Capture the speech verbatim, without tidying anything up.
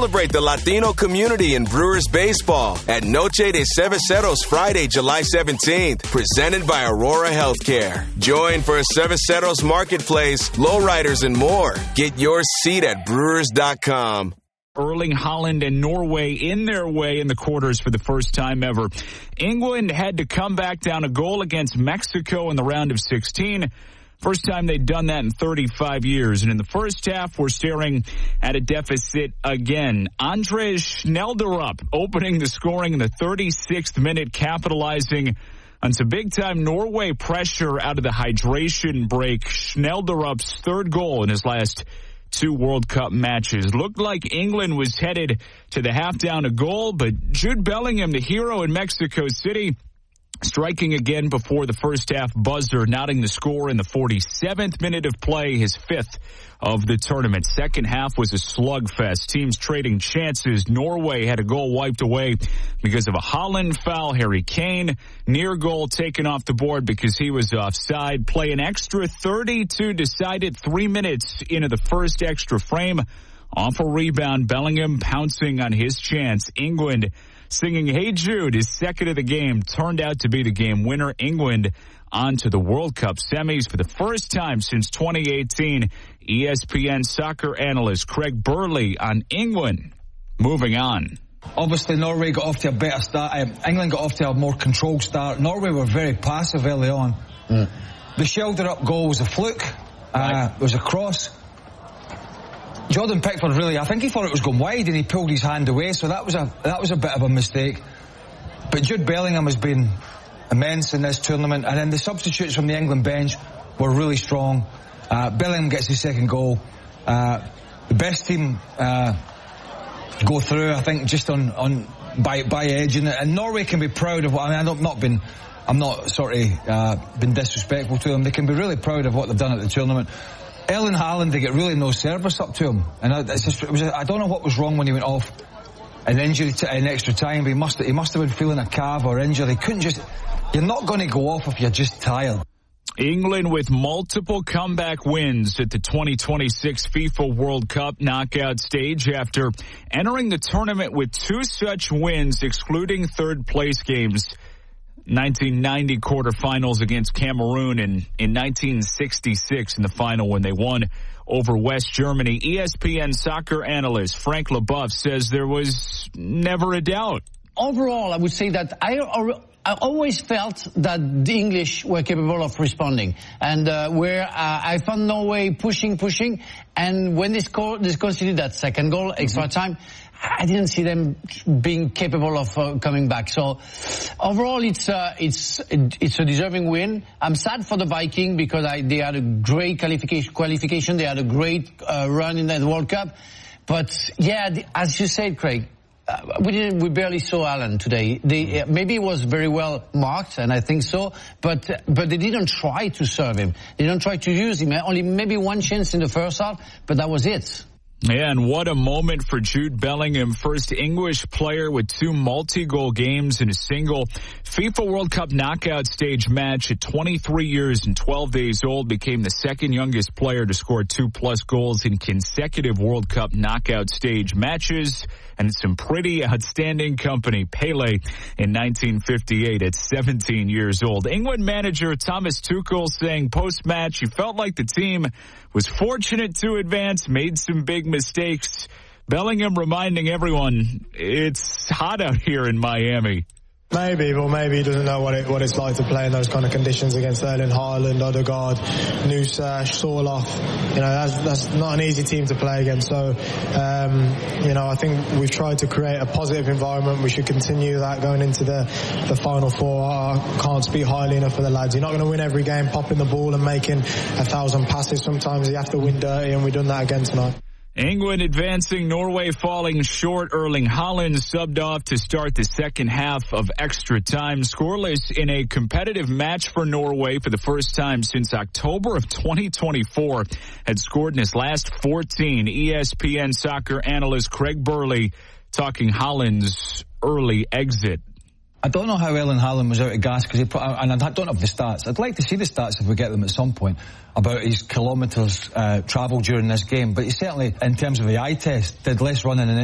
Celebrate the Latino community in Brewers baseball at Noche de Cerveceros Friday, July seventeenth, presented by Aurora Healthcare. Join for a Cerveceros marketplace, lowriders, and more. Get your seat at brewers dot com. Erling Haaland and Norway in their way in the quarters for the first time ever. England had to come back down a goal against Mexico in the round of sixteen. First time they'd done that in thirty-five years. And in the first half, we're staring at a deficit again. Andres Schnelderup opening the scoring in the thirty-sixth minute, capitalizing on some big-time Norway pressure out of the hydration break. Schnelderup's third goal in his last two World Cup matches. Looked like England was headed to the half down a goal, but Jude Bellingham, the hero in Mexico City, striking again before the first half buzzer, knotting the score in the forty-seventh minute of play, his fifth of the tournament. Second half was a slugfest. Teams trading chances. Norway had a goal wiped away because of a Haaland foul. Harry Kane, near goal taken off the board because he was offside. Play an extra thirty to decide it three minutes into the first extra frame. Awful rebound. Bellingham pouncing on his chance. England singing Hey Jude, his second of the game, turned out to be the game winner. England on to the World Cup semis for the first time since twenty eighteen. E S P N soccer analyst Craig Burley on England. Moving on. Obviously, Norway got off to a better start. Um, England got off to a more controlled start. Norway were very passive early on. Mm. The Schelderup goal was a fluke. Right. Uh, it was a cross. Jordan Pickford really, I think he thought it was going wide and he pulled his hand away, so that was a that was a bit of a mistake. But Jude Bellingham has been immense in this tournament, and then the substitutes from the England bench were really strong. Uh, Bellingham gets his second goal. Uh, the best team uh, go through, I think, just on, on by by edge, and, and Norway can be proud of what. I mean, I've not been, I'm not sort of uh, been disrespectful to them. They can be really proud of what they've done at the tournament. Erling Haaland, they get really no service up to him, and it's just, it was, I don't know what was wrong when he went off an injury to, in extra time. But he must he must have been feeling a calf or injury. He couldn't just. You're not going to go off if you're just tired. England with multiple comeback wins at the twenty twenty-six FIFA World Cup knockout stage after entering the tournament with two such wins, excluding third place games. nineteen ninety quarterfinals against Cameroon and in nineteen sixty-six in the final when they won over West Germany. E S P N soccer analyst Frank LeBeuf says there was never a doubt. Overall, I would say that I, I always felt that the English were capable of responding, and uh, where uh, I found Norway pushing, pushing, and when they scored, they conceded that second goal, extra mm-hmm. time, I didn't see them being capable of uh, coming back. So overall, it's uh, it's it's a deserving win. I'm sad for the Viking because I, they had a great qualification. Qualification. They had a great uh, run in the World Cup. But yeah, the, as you said, Craig, uh, we didn't. We barely saw Alan today. They, uh, maybe it was very well marked, and I think so. But uh, but they didn't try to serve him. They didn't try to use him. Only maybe one chance in the first half, but that was it. Yeah, and what a moment for Jude Bellingham, first English player with two multi-goal games in a single FIFA World Cup knockout stage match at twenty-three years and twelve days old, became the second youngest player to score two-plus goals in consecutive World Cup knockout stage matches, and it's some pretty outstanding company. Pele in nineteen fifty-eight at seventeen years old. England manager Thomas Tuchel saying post-match he felt like the team was fortunate to advance, made some big mistakes. Bellingham reminding everyone it's hot out here in Miami. Maybe, but maybe he doesn't know what it, what it's like to play in those kind of conditions against Erling Haaland, Odegaard, Nusa, Sorloth. You know, that's, that's not an easy team to play against. So, um, you know, I think we've tried to create a positive environment. We should continue that going into the, the Final Four. I can't speak highly enough for the lads. You're not going to win every game popping the ball and making a thousand passes. Sometimes you have to win dirty, and we've done that again tonight. England advancing, Norway falling short. Erling Haaland subbed off to start the second half of extra time. Scoreless in a competitive match for Norway for the first time since October of twenty twenty-four. Had scored in his last fourteen. E S P N soccer analyst Craig Burley talking Haaland's early exit. I don't know how Erling Haaland was out of gas because he put, and I don't have the stats. I'd like to see the stats if we get them at some point about his kilometres uh, travelled during this game. But he certainly, in terms of the eye test, did less running in